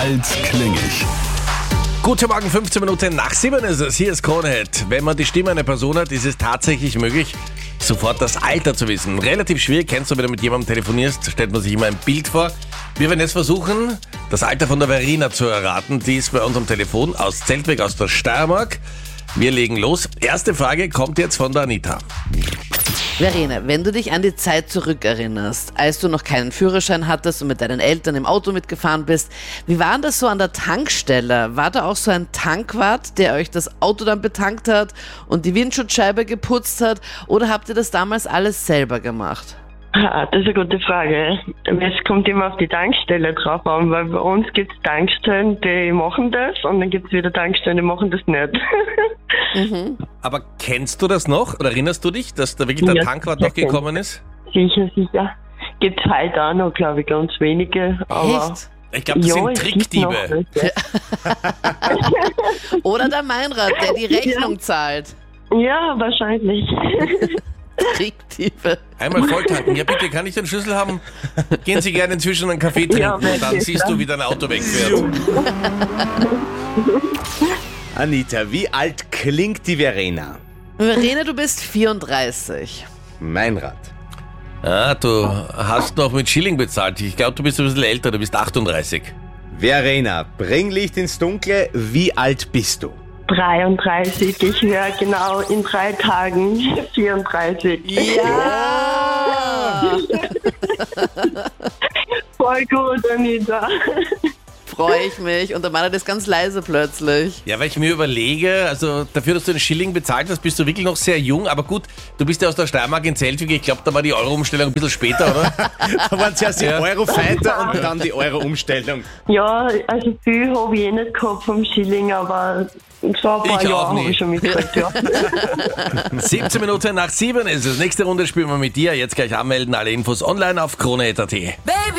Alt-klingig. Guten Morgen, 15 Minuten nach 7 ist es. Hier ist Kronehit. Wenn man die Stimme einer Person hat, ist es tatsächlich möglich, sofort das Alter zu wissen. Relativ schwierig, kennst du, wenn du mit jemandem telefonierst, stellt man sich immer ein Bild vor. Wir werden jetzt versuchen, das Alter von der Verena zu erraten. Die ist bei uns am Telefon aus Zeltweg, aus der Steiermark. Wir legen los. Erste Frage kommt jetzt von der Anita. Verena, wenn du dich an die Zeit zurückerinnerst, als du noch keinen Führerschein hattest und mit deinen Eltern im Auto mitgefahren bist, wie war denn das so an der Tankstelle? War da auch so ein Tankwart, der euch das Auto dann betankt hat und die Windschutzscheibe geputzt hat, oder habt ihr das damals alles selber gemacht? Das ist eine gute Frage. Es kommt immer auf die Tankstelle drauf an, weil bei uns gibt es Tankstellen, die machen das, und dann gibt es wieder Tankstellen, die machen das nicht. Aber kennst du das noch? Oder erinnerst du dich, dass da wirklich der Ja, Tankwart noch sicher. gekommen ist? Sicher. Gibt es halt auch noch, glaube ich, ganz wenige. Aber Echt? Ich glaube, das sind es gibt Trickdiebe. noch welche. Oder der Meinrad, der die Rechnung zahlt. Ja, wahrscheinlich. Trickdiebe. Einmal volltanken. Ja, bitte, kann ich den Schlüssel haben? Gehen Sie gerne inzwischen einen Kaffee trinken, Ja, und dann wirklich, siehst du, wie dein Auto wegfährt. Anita, wie alt klingt die Verena? Verena, du bist 34. Meinrad. Ah, du hast noch mit Schilling bezahlt. Ich glaube, du bist ein bisschen älter, du bist 38. Verena, bring Licht ins Dunkle. Wie alt bist du? 33, ich höre genau in 3 Tagen 34. Ja! Voll gut, Anita. Freue ich mich. Und der Meinrad ist ganz leise plötzlich. Ja, weil ich mir überlege, also dafür, dass du den Schilling bezahlt hast, bist du wirklich noch sehr jung. Aber gut, du bist ja aus der Steiermark in Zeltwig. Ich glaube, da war die Euro-Umstellung ein bisschen später, oder? Da waren zuerst die Ja. Eurofighter und dann die Euro-Umstellung. Ja, also viel habe ich nicht gehabt vom Schilling, aber so ein paar Ich auch Jahre nie. habe ich schon mitgekriegt, ja. 17 Minuten nach 7 ist es. Nächste Runde spielen wir mit dir. Jetzt gleich anmelden. Alle Infos online auf kronehit.at. Baby